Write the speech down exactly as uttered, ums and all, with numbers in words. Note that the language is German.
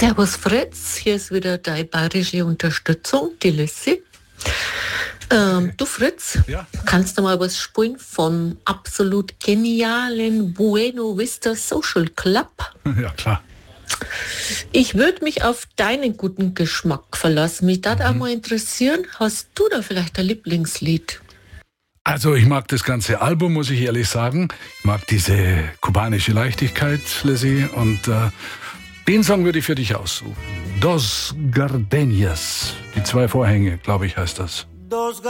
Servus Fritz, hier ist wieder deine bayerische Unterstützung, die Lissi. Ähm, du Fritz, Ja? kannst du mal was spielen von absolut genialen Bueno Vista Social Club? Ja, klar. Ich würde mich auf deinen guten Geschmack verlassen. Mich würde Mhm. auch mal interessieren, hast du da vielleicht ein Lieblingslied? Also ich mag das ganze Album, muss ich ehrlich sagen. Ich mag diese kubanische Leichtigkeit, Lizzie. Und äh, den Song würde ich für dich aussuchen. Dos Gardenias. Die zwei Vorhänge, glaube ich, heißt das. Dos